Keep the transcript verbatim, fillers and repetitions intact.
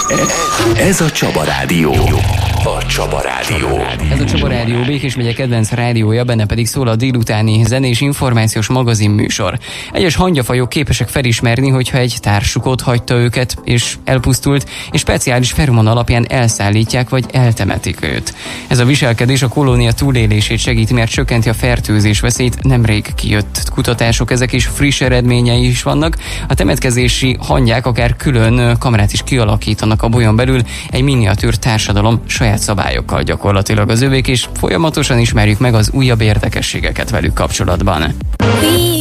Ez a Csaba Rádió. A Csaba Rádió. Ez a Csaba Rádió Békés megye kedvenc rádiója, benne pedig szól a délutáni zenés információs magazin műsor. Egyes hangyafajok képesek felismerni, hogyha egy társuk ott hagyta őket és elpusztult, és speciális feromon alapján elszállítják vagy eltemetik őt. Ez a viselkedés a kolónia túlélését segíti, mert csökkenti a fertőzés veszélyt. Nemrég kijött kutatások, ezek is friss eredményei is vannak. A temetkezési hangyák akár külön kamerát is kialakítanak a bolyon belül, egy miniatűr társadalom saját szabályokkal gyakorlatilag az övék, és folyamatosan ismerjük meg az újabb érdekességeket velük kapcsolatban.